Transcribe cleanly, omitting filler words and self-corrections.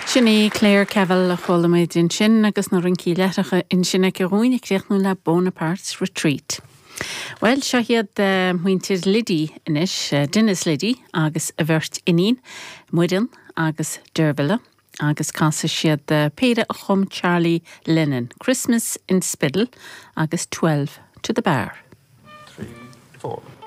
Sinné Claire Cavill a cholamid in sin agus na rincí leatacha in sinna gohúinnig réichnú le Bonaparte's Retreat. Well, seo hiad muintir Liddy inis, Dennis Liddy, agus a bhirt inín, muidin agus Derbilla, agus casa siad péire a chum Charlie Lennon, Christmas in Spiddle, agus 12 to the Bar. 3, 4.